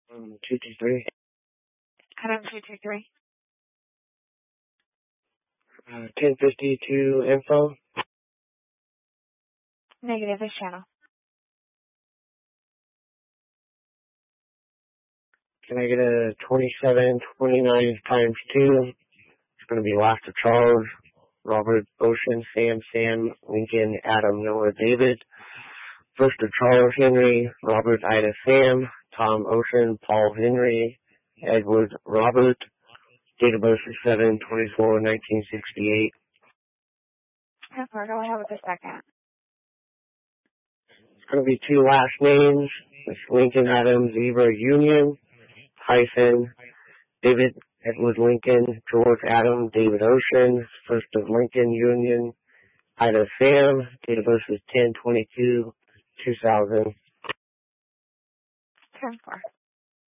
223. Adam 223. 1052 info. Negative, this channel. Can I get a 2729 times 2? It's going to be last of Charles, Robert, Ocean, Sam, Lincoln, Adam, Noah, David. First of Charles, Henry, Robert, Ida, Sam, Tom, Ocean, Paul, Henry, Edward, Robert. Date of birth is 7/24/1968. How far do I have with the second? It's going to be 2 last names. It's Lincoln, Adam, Zebra, Union, hyphen, David, Edward, Lincoln, George, Adam, David, Ocean. First of Lincoln, Union, Ida, Sam. Date of birth is 10/22/2000. 10-4.